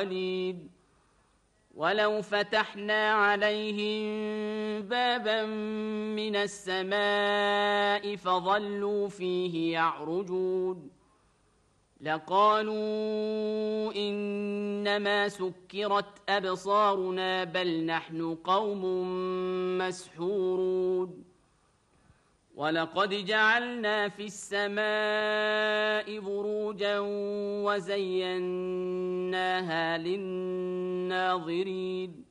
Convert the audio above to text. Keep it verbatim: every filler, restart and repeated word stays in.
ولو فتحنا عليهم بابا من السماء فظلوا فيه يعرجون لقالوا إنما سكرت أبصارنا بل نحن قوم مسحورون ولقد جعلنا في السماء بروجا وزيناها للناظرين